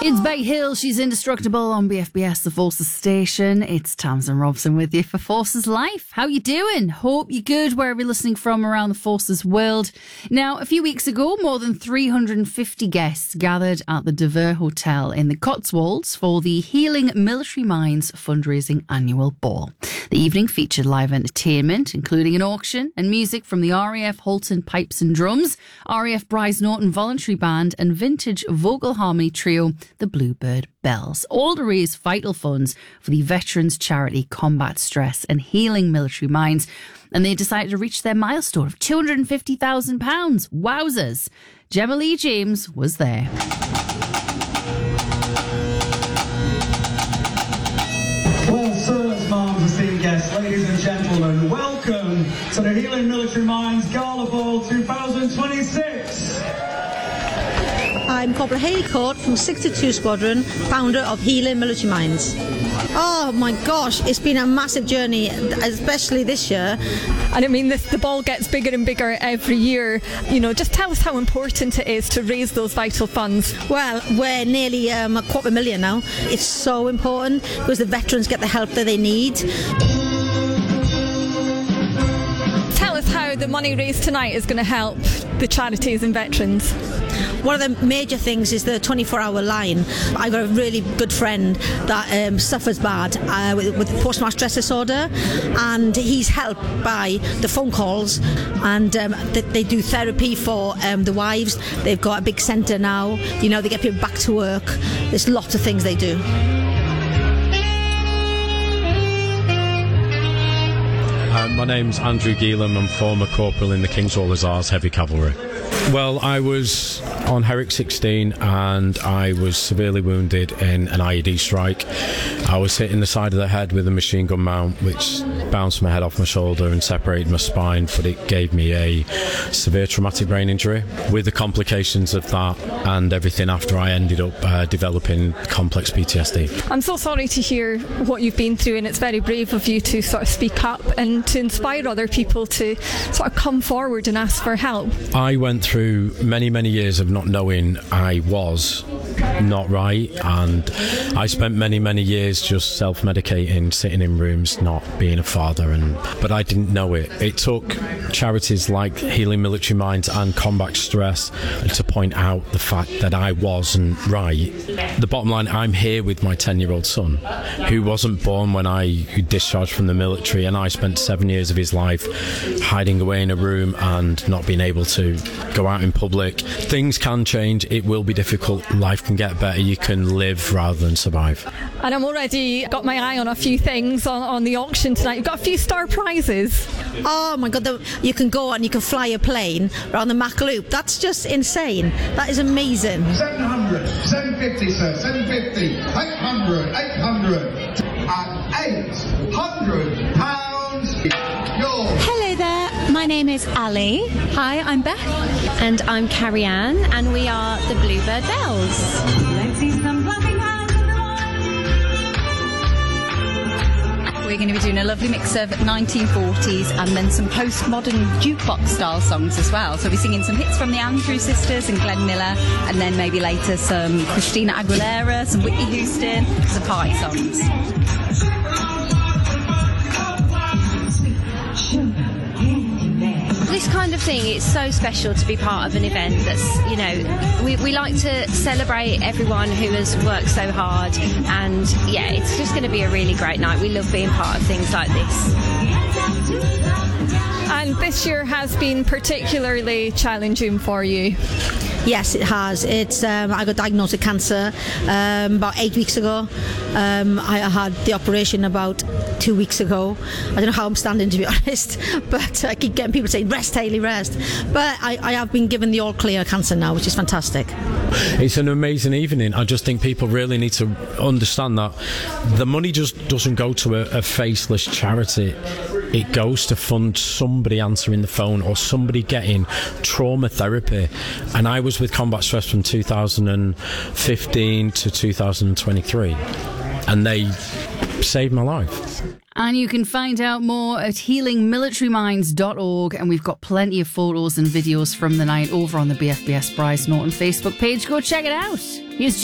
It's Becky Hill. She's indestructible on BFBS, the Forces station. It's Tamsin Robson with you for Forces Life. How you doing? Hope you're good wherever you're listening from around the Forces world. Now, a few weeks ago, more than 350 guests gathered at the De Vere Hotel in the Cotswolds for the Healing Military Minds fundraising annual ball. The evening featured live entertainment, including an auction and music from the RAF Halton Pipes and Drums, RAF Bryce Norton Voluntary Band and vintage vocal harmony trio, the Bluebird Bells, all to raise vital funds for the veterans charity Combat Stress and Healing Military Minds. And they decided to reach their milestone of £250,000. Wowzers. Gemma Lee James was there. Well, sirs, mums, esteemed guests, ladies and gentlemen, welcome to the Healing Military Minds Gala Ball 2026. I'm Corporal Hayley Court from 62 Squadron, founder of Healing Military Minds. Oh my gosh, it's been a massive journey, especially this year. And I mean, the ball gets bigger and bigger every year. You know, just tell us how important it is to raise those vital funds. Well, we're nearly a $250,000 now. It's so important because the veterans get the help that they need. Tell us how the money raised tonight is going to help the charities and veterans. One of the major things is the 24-hour line. I've got a really good friend that suffers bad with post-traumatic stress disorder, and he's helped by the phone calls, and they do therapy for the wives. They've got a big centre now. You know, they get people back to work. There's lots of things they do. My name's Andrew Geelan. I'm former corporal in the Kingswall Hussars Heavy Cavalry. Well, I was on Herrick 16 and I was severely wounded in an IED strike. I was hit in the side of the head with a machine gun mount, which bounced my head off my shoulder and separated my spine, but it gave me a severe traumatic brain injury. With the complications of that and everything after, I ended up developing complex PTSD. I'm so sorry to hear what you've been through, and it's very brave of you to sort of speak up and to inspire other people to sort of come forward and ask for help. I went through many years of not knowing I was not right, and I spent many years just self-medicating, sitting in rooms, not being a father, but I didn't know it. It took charities like Healing Military Minds and Combat Stress to point out the fact that I wasn't right. The bottom line, I'm here with my 10-year-old son, who wasn't born when I discharged from the military, and I spent 7 years of his life hiding away in a room and not being able to go out in public. Things can change. It will be difficult. Life can get better. You can live rather than survive. And I'm already got my eye on a few things on the auction tonight. You've got a few star prizes. Oh my God, you can go and you can fly a plane around the Mach Loop. That's just insane. That is amazing. 700, 750, sir, 750, 800, 800, and £800. Hello there, my name is Ali. Hi, I'm Beth. And I'm Carrie Ann, and we are the Bluebird Bells. Let's see some clapping hands. We're going to be doing a lovely mix of 1940s and then some postmodern jukebox style songs as well. So we'll be singing some hits from the Andrews Sisters and Glenn Miller, and then maybe later some Christina Aguilera, some Whitney Houston, some party songs. This kind of thing, it's so special to be part of an event that's, you know, we like to celebrate everyone who has worked so hard, and yeah, it's just going to be a really great night. We love being part of things like this. And this year has been particularly challenging for you. Yes, it has. It's I got diagnosed with cancer about 8 weeks ago. I had the operation about 2 weeks ago. I don't know how I'm standing, to be honest, but I keep getting people saying, rest, Hayley, rest. But I have been given the all clear cancer now, which is fantastic. It's an amazing evening. I just think people really need to understand that the money just doesn't go to a faceless charity. It goes to fund somebody answering the phone or somebody getting trauma therapy. And I was with Combat Stress from 2015 to 2023, and they saved my life. And you can find out more at healingmilitaryminds.org, and we've got plenty of photos and videos from the night over on the BFBS Bryce Norton Facebook page. Go check it out. Here's